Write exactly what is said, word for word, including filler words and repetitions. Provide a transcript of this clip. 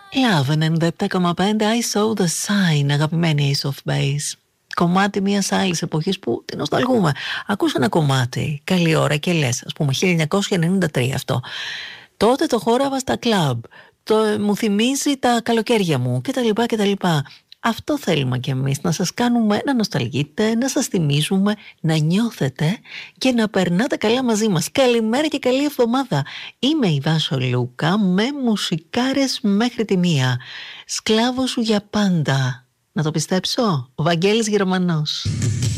Love ενενήντα επτά κόμμα πέντε. I saw the sign, αγαπημένη Ace of Base. Κομμάτι μιας άλλης εποχής που την νοσταλγούμε. Ακούς ένα κομμάτι καλή ώρα και λες, ας πούμε χίλια εννιακόσια ενενήντα τρία αυτό. Τότε το χόραβα στα κλαμπ, το, μου θυμίζει τα καλοκαίρια μου κτλ. κτλ. Αυτό θέλουμε κι εμείς, να σας κάνουμε να νοσταλγείτε, να σας θυμίζουμε, να νιώθετε και να περνάτε καλά μαζί μας. Καλημέρα και καλή εβδομάδα. Είμαι η Βάσο Λούκα με μουσικάρες μέχρι τη μία. Σκλάβος σου για πάντα. Να το πιστέψω, ο Βαγγέλης Γερμανός.